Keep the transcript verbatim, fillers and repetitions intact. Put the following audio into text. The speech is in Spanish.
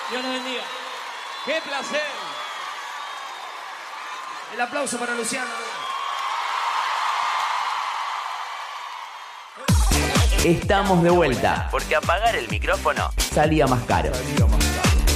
Dios nos bendiga. ¡Qué placer! El aplauso para Luciano. Estamos de vuelta, porque apagar el micrófono salía más caro. Salía más caro.